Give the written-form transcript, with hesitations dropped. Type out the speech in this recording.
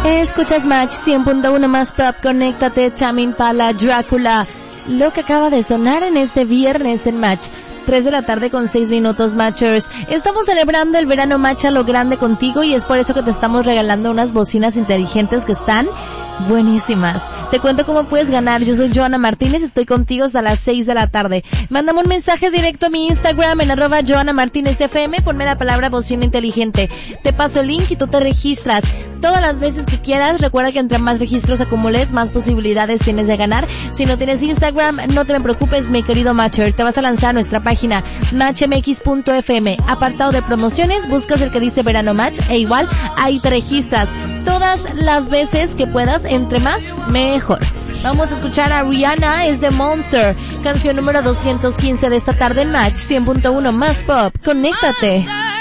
Escuchas Match 100.1 más pop, conéctate, Tame Impala, Drácula, lo que acaba de sonar en este viernes en Match. 3 de la tarde con 6 minutos, Matchers. Estamos celebrando el verano Match a lo grande contigo y es por eso que te estamos regalando unas bocinas inteligentes que están buenísimas. Te cuento cómo puedes ganar. Yo soy Joana Martínez, estoy contigo hasta las 6 de la tarde. Mándame un mensaje directo a mi Instagram en @JoanaMartínezFM, ponme la palabra bocina inteligente. Te paso el link y tú te registras todas las veces que quieras. Recuerda que entre más registros acumules, más posibilidades tienes de ganar. Si no tienes Instagram, no te me preocupes, mi querido Matcher. Te vas a lanzar a nuestra página matchmx.fm, apartado de promociones, buscas el que dice Verano Match e igual ahí te registras todas las veces que puedas, entre más mejor. Vamos a escuchar a Rihanna, es de Monster, canción número 215 de esta tarde en Match 100.1 más pop. Conéctate.